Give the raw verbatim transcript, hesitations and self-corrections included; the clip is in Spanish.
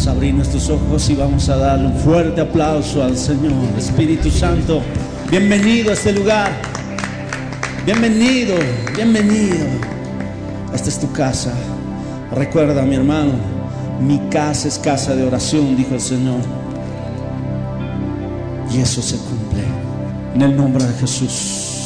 Vamos a abrir nuestros ojos y vamos a darle un fuerte aplauso al Señor. Espíritu Santo, bienvenido a este lugar. Bienvenido, bienvenido. Esta es tu casa. Recuerda, mi hermano, mi casa es casa de oración, dijo el Señor. Y eso se cumple en el nombre de Jesús.